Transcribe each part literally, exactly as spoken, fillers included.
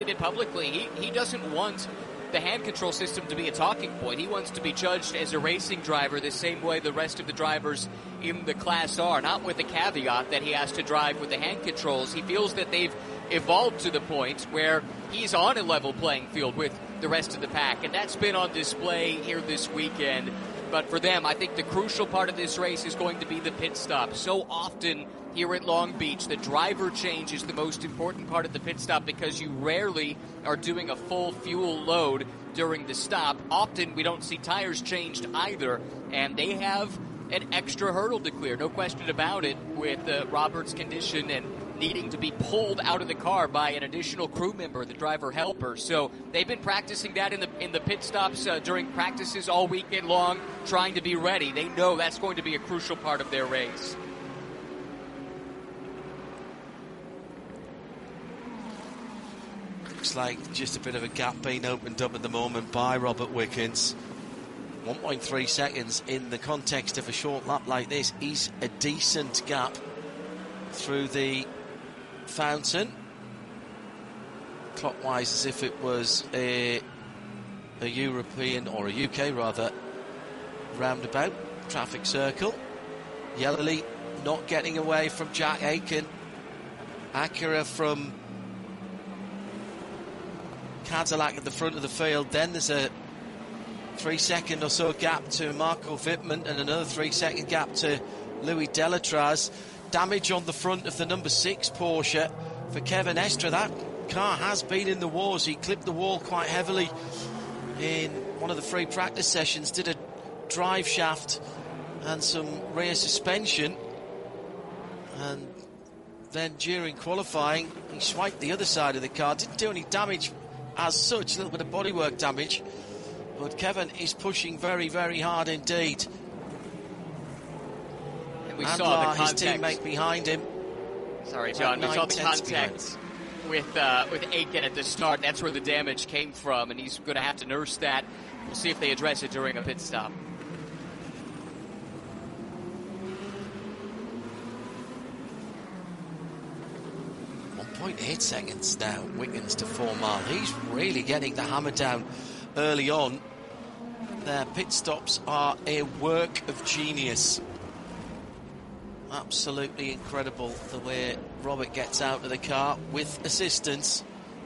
it publicly. He, he doesn't want the hand control system to be a talking point. He wants to be judged as a racing driver the same way the rest of the drivers in the class are, not with the caveat that he has to drive with the hand controls. He feels that they've evolved to the point where he's on a level playing field with the rest of the pack, and that's been on display here this weekend. But for them, I think the crucial part of this race is going to be the pit stop. So often here at Long Beach, the driver change is the most important part of the pit stop because you rarely are doing a full fuel load during the stop. Often we don't see tires changed either, and they have an extra hurdle to clear, no question about it, with uh, Robert's condition and needing to be pulled out of the car by an additional crew member, the driver helper. So they've been practicing that in the in the pit stops uh, during practices all weekend long, trying to be ready. They know that's going to be a crucial part of their race. Looks like just a bit of a gap being opened up at the moment by Robert Wickens. one point three seconds in the context of a short lap like this is a decent gap through the fountain, clockwise as if it was a, a European or a U K rather roundabout traffic circle. Yellowly not getting away from Jack Aitken. Acura from Cadillac at the front of the field. Then there's a three second or so gap to Marco Wittmann and another three second gap to Louis Delatraz. Damage on the front of the number six Porsche for Kevin Estre. That car has been in the wars. He clipped the wall quite heavily in one of the free practice sessions, did a drive shaft and some rear suspension, and then during qualifying he swiped the other side of the car. Didn't do any damage as such, a little bit of bodywork damage, but Kevin is pushing very, very hard indeed. We and saw the his contact. teammate behind him. Sorry, John. We saw the contact with uh, with Aitken at the start. That's where the damage came from, and he's going to have to nurse that. We'll see if they address it during a pit stop. one point eight seconds now, Wickens to four mile. He's really getting the hammer down early on. Their pit stops are a work of genius. Absolutely incredible the way Robert gets out of the car with assistance.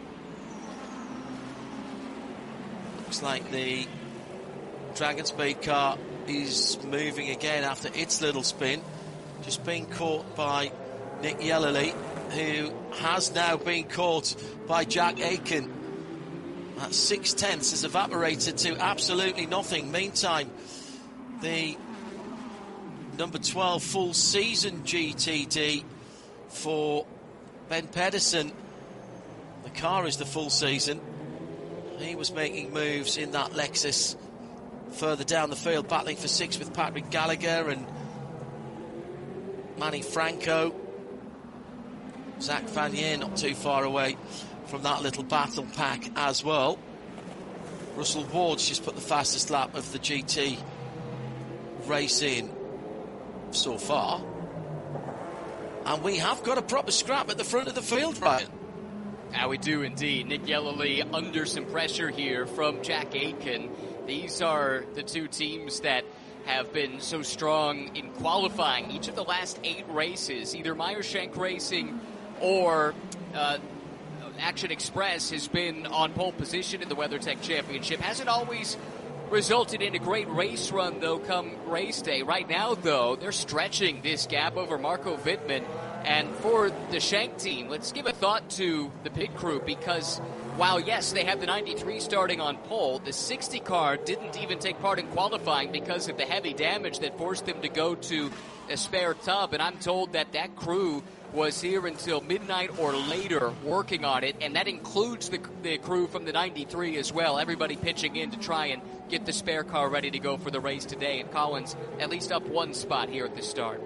Looks like the Dragon Speed car is moving again after its little spin. Just being caught by Nick Yellowly, who has now been caught by Jack Aitken. That six tenths has evaporated to absolutely nothing. Meantime, the number twelve full season G T D for Ben Pedersen. The car is the full season. He was making moves in that Lexus further down the field, battling for six with Patrick Gallagher and Manny Franco. Zach Vanier not too far away from that little battle pack as well. Russell Ward's just put the fastest lap of the G T race in so far, and we have got a proper scrap at the front of the field, Ryan. Now we do indeed. Nick Yellowly under some pressure here from Jack Aitken. These are the two teams that have been so strong in qualifying each of the last eight races. Either Meyershank Racing or uh, Action Express has been on pole position in the WeatherTech Championship. Hasn't always resulted in a great race run, though, come race day. Right now, though, they're stretching this gap over Marco Wittmann. And for the Shank team, let's give a thought to the pit crew, because while, yes, they have the ninety-three starting on pole, the sixty car didn't even take part in qualifying because of the heavy damage that forced them to go to a spare tub. And I'm told that that crew was here until midnight or later working on it, and that includes the, the crew from the ninety-three as well. Everybody pitching in to try and get the spare car ready to go for the race today. And Collins at least up one spot here at the start.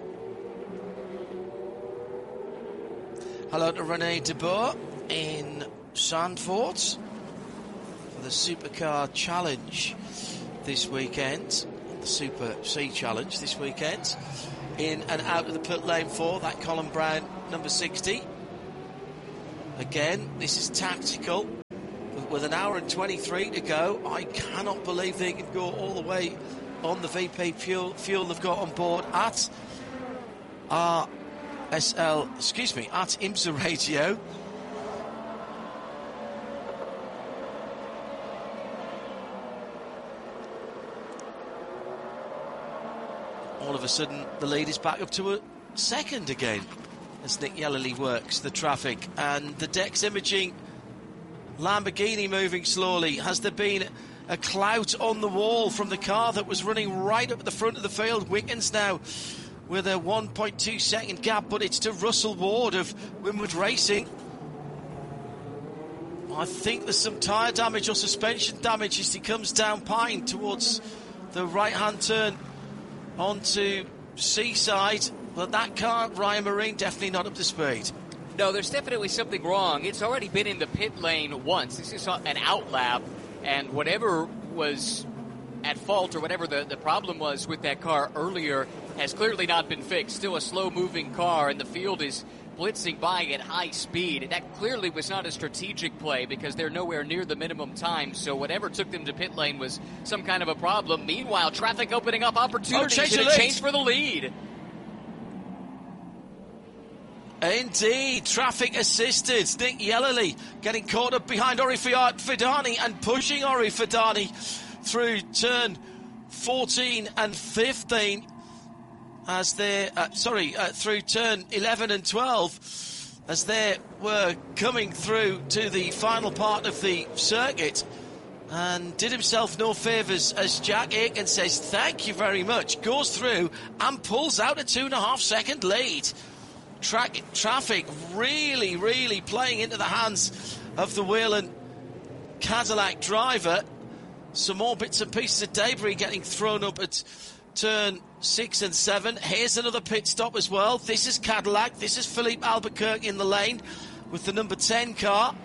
Hello to Rene De Boer in Zandvoort for the Supercar Challenge this weekend, the Super C Challenge this weekend. In and out of the pit lane for that Colin Brown number sixty. Again, this is tactical. But with an hour and twenty-three to go, I cannot believe they can go all the way on the V P fuel, fuel they've got on board at R S L, excuse me, at IMSA Radio. All of a sudden, the lead is back up to a second again as Nick Yellerly works the traffic. And the Dex Imaging Lamborghini moving slowly. Has there been a clout on the wall from the car that was running right up at the front of the field? Wickens now with a one point two second gap, but it's to Russell Ward of Winwood Racing. I think there's some tyre damage or suspension damage as he comes down Pine towards the right-hand turn onto Seaside. But that car, Ryan Marine, definitely not up to speed. No, there's definitely something wrong. It's already been in the pit lane once. This is an out lap, and whatever was at fault or whatever the, the problem was with that car earlier has clearly not been fixed. Still a slow-moving car, and the field is blitzing by at high speed. And that clearly was not a strategic play because they're nowhere near the minimum time. So whatever took them to pit lane was some kind of a problem. Meanwhile, traffic opening up opportunities oh, and a change for the lead. Indeed, traffic assisted. Nick Yellerly getting caught up behind Ori Fidani and pushing Ori Fidani through turn fourteen and fifteen as they, uh, sorry, uh, through turn eleven and twelve as they were coming through to the final part of the circuit, and did himself no favours as Jack Aitken says thank you very much, goes through and pulls out a two and a half second lead. Track, traffic really, really playing into the hands of the Whelen Cadillac driver. Some more bits and pieces of debris getting thrown up at turn six and seven. Here's another pit stop as well. This is Cadillac. This is Philippe Albuquerque in the lane with the number ten car.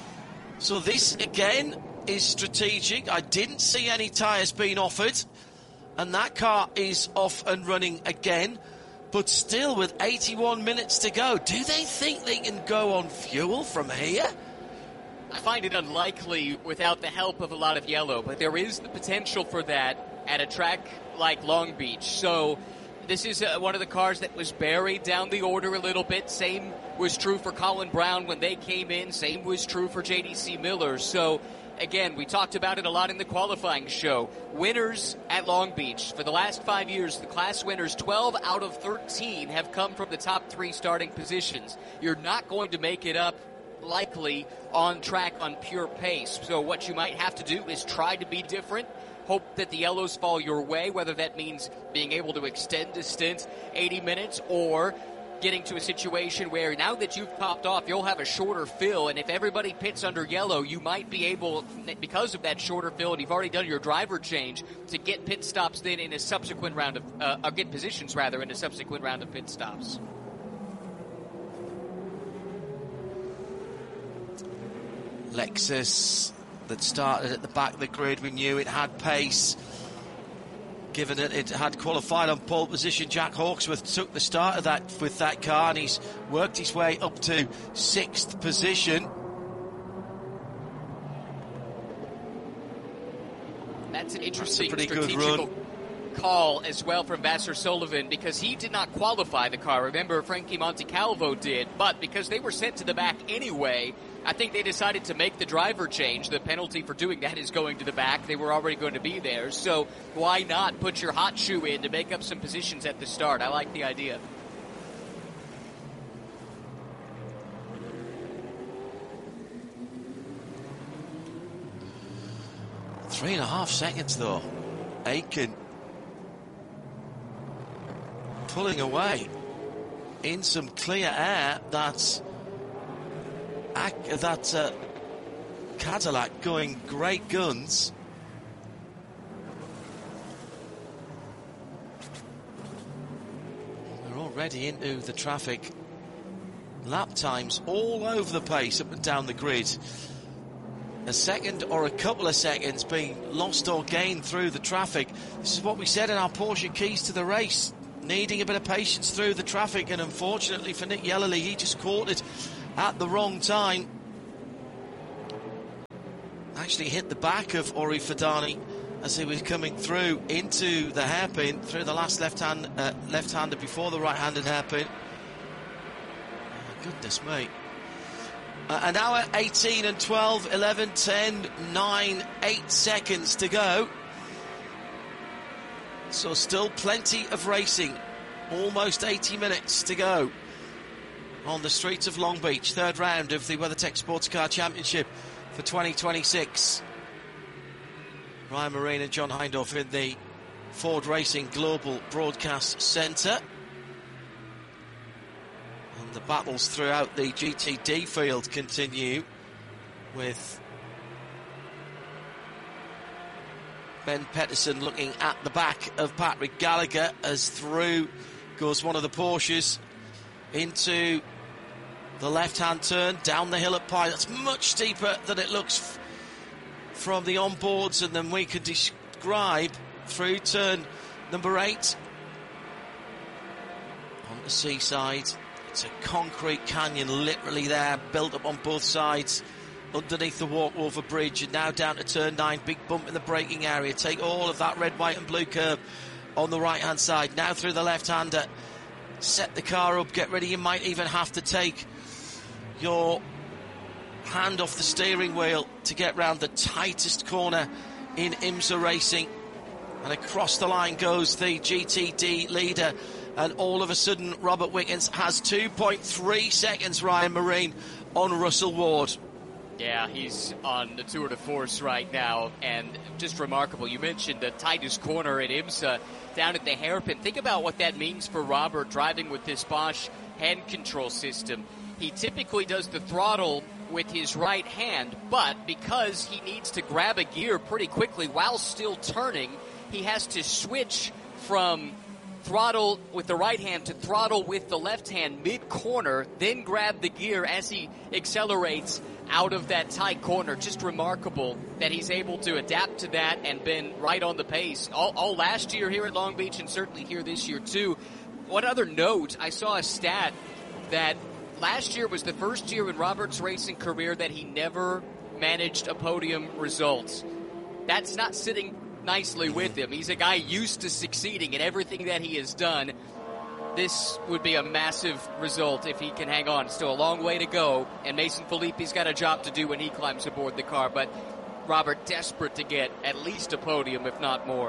So this, again, is strategic. I didn't see any tyres being offered. And that car is off and running again. But still, with eighty-one minutes to go, do they think they can go on fuel from here? I find it unlikely without the help of a lot of yellow, but there is the potential for that at a track like Long Beach. So this is uh, one of the cars that was buried down the order a little bit. Same was true for Colin Brown when they came in. Same was true for J D C Miller. So again, we talked about it a lot in the qualifying show. Winners at Long Beach. For the last five years, the class winners, twelve out of thirteen, have come from the top three starting positions. You're not going to make it up, likely, on track on pure pace. So what you might have to do is try to be different. Hope that the yellows fall your way, whether that means being able to extend a stint eighty minutes or getting to a situation where now that you've topped off, you'll have a shorter fill, and if everybody pits under yellow, you might be able, because of that shorter fill, and you've already done your driver change, to get pit stops then in a subsequent round of, uh, or get positions rather in a subsequent round of pit stops. Lexus that started at the back of the grid, we knew it had pace. Given that it had qualified on pole position, Jack Hawksworth took the start of that with that car, and he's worked his way up to sixth position. That's an interesting That's a pretty strategical good run. call as well from Vassar Sullivan, because he did not qualify the car. Remember, Frankie Montecalvo did, but because they were sent to the back anyway, I think they decided to make the driver change. The penalty for doing that is going to the back. They were already going to be there, so why not put your hot shoe in to make up some positions at the start? I like the idea. Three and a half seconds, though. Aitken pulling away in some clear air. That's that uh, Cadillac going great guns. We're already into the traffic. Lap times all over the place up and down the grid. A second or a couple of seconds being lost or gained through the traffic. This is what we said in our Porsche Keys to the Race. Needing a bit of patience through the traffic, and unfortunately for Nick Yellerly, he just caught it at the wrong time. actually hit the back of Ori Fadani as he was coming through into the hairpin, through the last left-hand, uh, left-hander before the right-handed hairpin. Oh, goodness me. Uh, an hour, eighteen and twelve, eleven, ten, nine, eight seconds to go. So still plenty of racing. Almost eighty minutes to go on the streets of Long Beach. Third round of the WeatherTech Sports Car Championship for twenty twenty-six. Ryan Marine and John Hindhaugh in the Ford Racing Global Broadcast Centre. And the battles throughout the G T D field continue, with Ben Petterson looking at the back of Patrick Gallagher as through goes one of the Porsches into the left-hand turn, down the hill at Pye. That's much steeper than it looks f- from the onboards, and then we could describe through turn number eight on the seaside. It's a concrete canyon literally there, built up on both sides underneath the walkover bridge, and now down to turn nine, big bump in the braking area. Take all of that red, white and blue curve on the right hand side, now through the left-hander. Set the car up, get ready. You might even have to take your hand off the steering wheel to get round the tightest corner in IMSA racing. And across the line goes the G T D leader, and all of a sudden Robert Wickens has two point three seconds, Ryan Marine, on Russell Ward. Yeah, he's on the tour de force right now, and just remarkable. You mentioned the tightest corner at IMSA down at the hairpin. Think about what that means for Robert driving with this Bosch hand control system. He typically does the throttle with his right hand, but because he needs to grab a gear pretty quickly while still turning, he has to switch from throttle with the right hand to throttle with the left hand mid-corner, then grab the gear as he accelerates out of that tight corner. Just remarkable that he's able to adapt to that and been right on the pace all, all last year here at Long Beach, and certainly here this year too. One other note, I saw a stat that last year was the first year in Robert's racing career that he never managed a podium result. That's not sitting nicely with him. He's a guy used to succeeding in everything that he has done. This would be a massive result if he can hang on. Still a long way to go, and Mason Filippi's got a job to do when he climbs aboard the car, but Robert desperate to get at least a podium, if not more.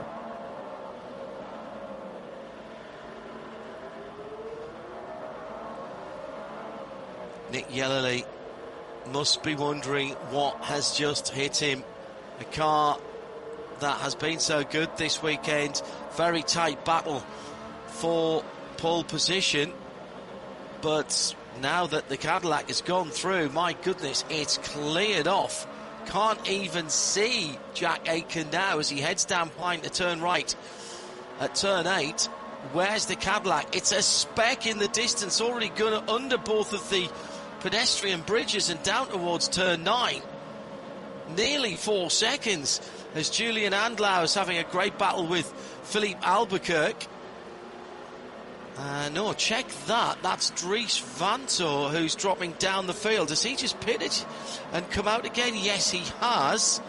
Nick Yellerly must be wondering what has just hit him. A car that has been so good this weekend. Very tight battle for pole position, but now that the Cadillac has gone through, my goodness, it's cleared off. Can't even see Jack Aitken now as he heads down Pine to turn right at turn eight. Where's the Cadillac? It's a speck in the distance, already gone under both of the pedestrian bridges and down towards turn nine. Nearly four seconds as Julian Andlau is having a great battle with Philippe Albuquerque. Uh, no, check that. That's Dries Vanthoor who's dropping down the field. Has he just pitted and come out again? Yes, he has.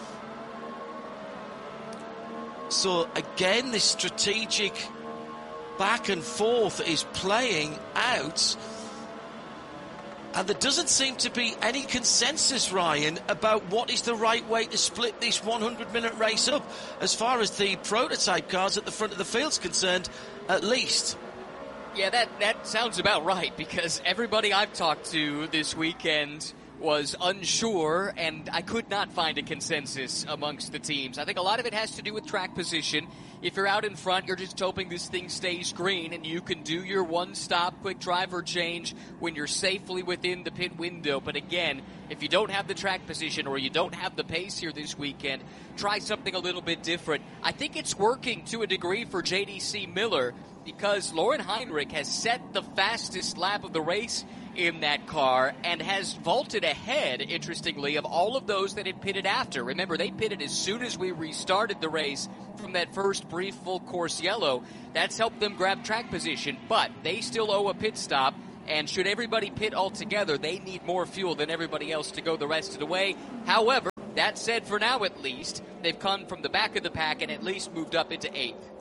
So again, this strategic back and forth is playing out. And there doesn't seem to be any consensus, Ryan, about what is the right way to split this one hundred minute race up, as far as the prototype cars at the front of the field's concerned, at least. Yeah, that, that sounds about right, because everybody I've talked to this weekend was unsure, and I could not find a consensus amongst the teams. I think a lot of it has to do with track position. If you're out in front, you're just hoping this thing stays green and you can do your one-stop quick driver change when you're safely within the pit window. But again, if you don't have the track position or you don't have the pace here this weekend, try something a little bit different. I think it's working to a degree for J D C Miller, because Lauren Heinrich has set the fastest lap of the race in that car and has vaulted ahead, interestingly, of all of those that had pitted after. Remember, they pitted as soon as we restarted the race from that first brief full course yellow. That's helped them grab track position, but they still owe a pit stop, and should everybody pit altogether, they need more fuel than everybody else to go the rest of the way. However, That said, for now at least, they've come from the back of the pack and at least moved up into eighth.